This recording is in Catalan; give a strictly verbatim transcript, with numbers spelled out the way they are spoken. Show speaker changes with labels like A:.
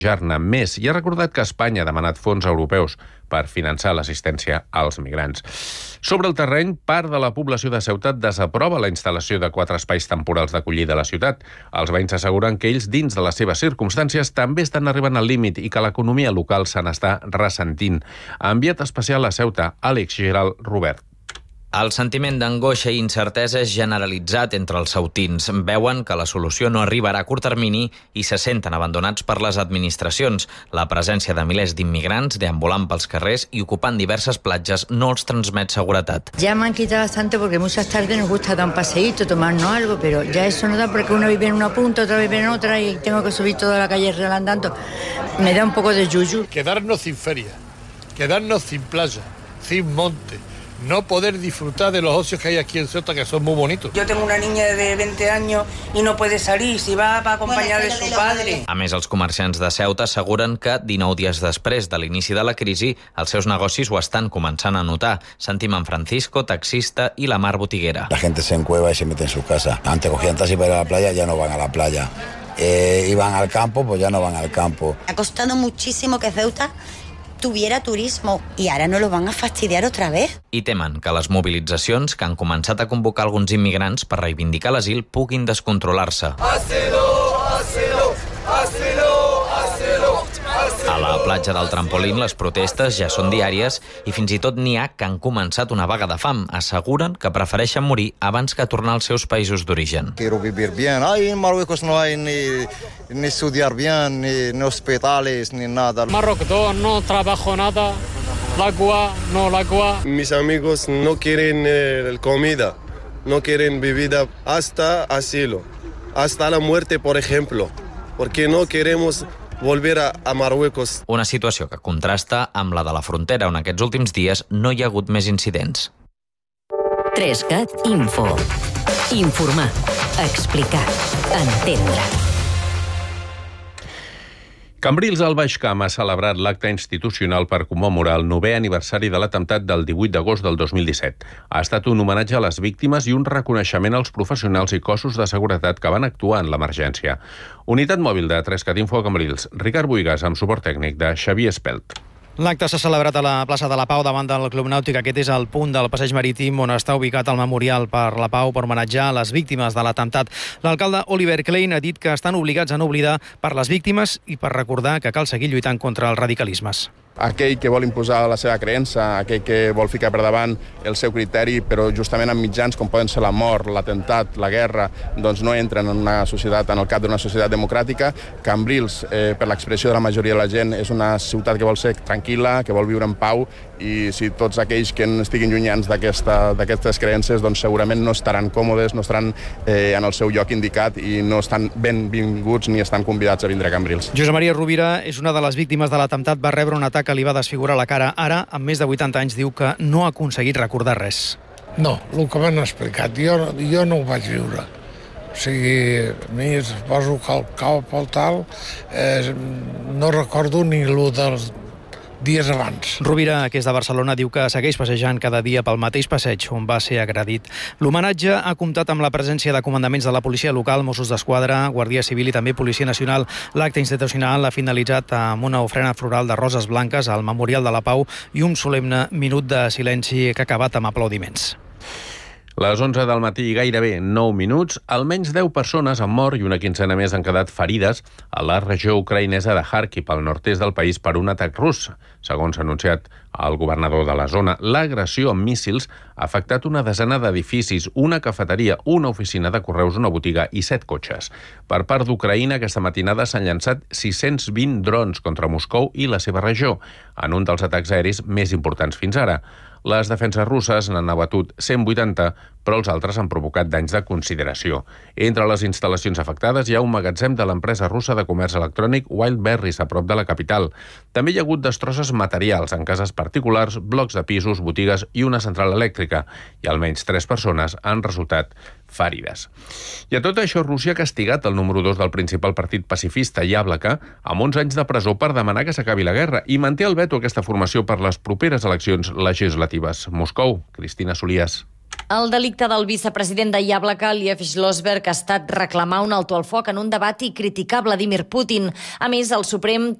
A: Jarna més i ha recordat que Espanya ha demanat fons europeus per finançar l'assistència als migrants. Sobre el terreny, part de la població de Ceuta desaprova la instal·lació de quatre espais temporals d'acollida a la ciutat. Els veïns asseguren que ells, dins de les seves circumstàncies, també estan arribant al límit i que l'economia local se n'està ressentint. Enviat especial a Ceuta, Àlex Giral Robert.
B: El sentiment d'angoixa i incertesa és generalitzat entre els ceutins. Veuen que la solució no arribarà a curt termini i se senten abandonats per les administracions. La presència de milers d'immigrants deambulant pels carrers i ocupant diverses platges no els transmet seguretat.
C: Ya me han quitado bastante porque muchas tardes nos gusta dar un paseíto, tomarnos algo, pero ya eso no da porque uno vive en una punta, otra vive en otra y tengo que subir toda la calle real andando. Me da un poco de yuyu.
D: Quedarnos sin feria, quedarnos sin playa, sin monte. No poder disfrutar de los ocios que hay aquí en Ceuta, que son muy bonitos.
E: Yo tengo una niña de veinte años y no puede salir, si va para acompañar de su padre.
B: A més, els comerciants de Ceuta asseguren que dinou dies després de l'inici de la crisi, els seus negocis ho estan començant a notar. Sentim en Francisco, taxista, i la Mar, botiguera.
F: La gente se encueva y se mete en su casa. Antes cogían taxi para ir a la playa, ya no van a la playa. Eh, iban al campo, pues ya no van al campo.
G: Ha costado muchísimo que Ceuta tuviera turismo i ara no lo van a fastidiar otra vez.
B: I temen que les mobilitzacions que han començat a convocar alguns immigrants per reivindicar l'asil puguin descontrolar-se. A la platja del Trampolín les protestes ja són diàries i fins i tot n'hi ha que han començat una vaga de fam. Asseguren que prefereixen morir abans que tornar als seus països d'origen.
H: Quiero vivir bien. Ahí en Marruecos no hay ni, ni estudiar bien, ni, ni hospitales, ni nada.
I: Marruecos no trabajo nada, el agua, no el agua.
J: Mis amigos no quieren eh, comida, no quieren bebida hasta asilo, hasta la muerte, por ejemplo, porque no queremos volver a, a Marruecos.
B: Una situació que contrasta amb la de la frontera, on aquests últims dies no hi ha hagut més incidents.
K: tres cat Info. Informar, explicar, entendre.
A: Cambrils al Baix Camp ha celebrat l'acte institucional per commemorar el novè aniversari de l'atemptat del divuit d'agost del dos mil disset. Ha estat un homenatge a les víctimes i un reconeixement als professionals i cossos de seguretat que van actuar en l'emergència. Unitat mòbil de tres cat Info a Cambrils, Ricard Buigas, amb suport tècnic de Xavier Espelt.
L: L'acte s'ha celebrat a la plaça de la Pau davant del Club Nàutic. Aquest és el punt del passeig marítim on està ubicat el memorial per la Pau per homenatjar les víctimes de l'atemptat. L'alcalde Oliver Klein ha dit que estan obligats a no oblidar per les víctimes i per recordar que cal seguir lluitant contra els radicalismes.
M: Aquell que vol imposar la seva creença, aquell que vol ficar per davant el seu criteri, però justament amb mitjans com poden ser la mort, l'atemptat, la guerra, doncs no entren en una societat, en el cap d'una societat democràtica. Cambrils, eh, per l'expressió de la majoria de la gent, és una ciutat que vol ser tranquil·la, que vol viure en pau, i si tots aquells que estiguin llunyans d'aquestes creences doncs segurament no estaran còmodes, no estaran eh, en el seu lloc indicat i no estan benvinguts ni estan convidats a vindre a Cambrils.
L: Josep Maria Rovira és una de les víctimes de l'atemptat. Va rebre un atac que li va desfigurar la cara. Ara, amb més de vuitanta anys, diu que no ha aconseguit recordar res.
D: No, el que m'han explicat, jo, jo no ho vaig viure. O sigui, a mi suposo que al cap al tal eh, no recordo ni el dels dies abans.
L: Rovira, que és de Barcelona, diu que segueix passejant cada dia pel mateix passeig on va ser agredit. L'homenatge ha comptat amb la presència de comandaments de la policia local, Mossos d'Esquadra, Guàrdia Civil i també Policia Nacional. L'acte institucional ha finalitzat amb una ofrena floral de roses blanques al Memorial de la Pau i un solemne minut de silenci que ha acabat amb aplaudiments.
A: Les onze del matí i gairebé nou minuts, almenys deu persones han mort i una quinzena més han quedat ferides a la regió ucraïnesa de Kharkiv, al nord-est del país, per un atac rus. Segons ha anunciat el governador de la zona, l'agressió amb míssils ha afectat una desena d'edificis, una cafeteria, una oficina de correus, una botiga i set cotxes. Per part d'Ucraïna, aquesta matinada s'han llançat sis-cents vint drons contra Moscou i la seva regió, en un dels atacs aeris més importants fins ara. Les defenses russes n'han abatut cent vuitanta, però els altres han provocat danys de consideració. Entre les instal·lacions afectades hi ha un magatzem de l'empresa russa de comerç electrònic Wildberries, a prop de la capital. També hi ha hagut destrosses materials en cases particulars, blocs de pisos, botigues i una central elèctrica, i almenys tres persones han resultat ferides. I a tot això, Rússia ha castigat el número dos del principal partit pacifista, Yablaka, amb onze anys de presó per demanar que s'acabi la guerra i manté el veto a aquesta formació per les properes eleccions legislatives. Moscou, Cristina Solías.
N: El delicte del vicepresident de Yablaka, Liev Schlossberg, ha estat reclamar un alto al foc en un debat i criticar Vladimir Putin. A més, el Suprem